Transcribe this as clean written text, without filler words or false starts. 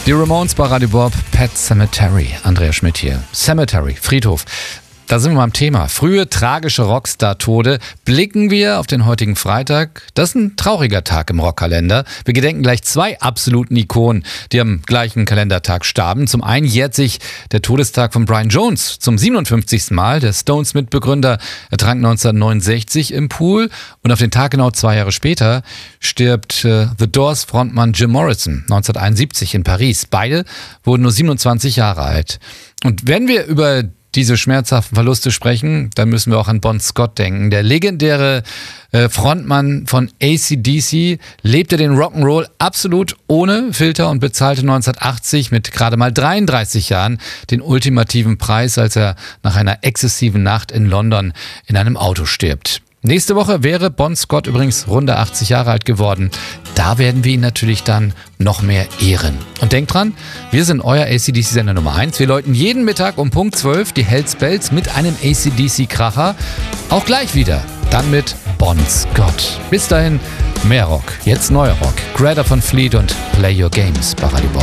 Die Ramones bei Radio Bob, Pet Sematary. Andrea Schmidt hier. Cemetery, Friedhof. Da sind wir beim Thema. Frühe tragische Rockstar-Tode. Blicken wir auf den heutigen Freitag. Das ist ein trauriger Tag im Rockkalender. Wir gedenken gleich zwei absoluten Ikonen, die am gleichen Kalendertag starben. Zum einen jährt sich der Todestag von Brian Jones zum 57. Mal. Der Stones-Mitbegründer ertrank 1969 im Pool. Und auf den Tag genau 2 Jahre später stirbt The Doors-Frontmann Jim Morrison 1971 in Paris. Beide wurden nur 27 Jahre alt. Und wenn wir über diese schmerzhaften Verluste sprechen, dann müssen wir auch an Bon Scott denken. Der legendäre Frontmann von AC/DC lebte den Rock'n'Roll absolut ohne Filter und bezahlte 1980 mit gerade mal 33 Jahren den ultimativen Preis, als er nach einer exzessiven Nacht in London in einem Auto stirbt. Nächste Woche wäre Bon Scott übrigens runde 80 Jahre alt geworden. Da werden wir ihn natürlich dann noch mehr ehren. Und denkt dran, wir sind euer AC/DC-Sender Nummer 1. Wir läuten jeden Mittag um Punkt 12 die Hells Bells mit einem AC/DC-Kracher. Auch gleich wieder, dann mit Bon Scott. Bis dahin, mehr Rock, jetzt neuer Rock. Greta von Fleet und Play Your Games bei Radio Bob.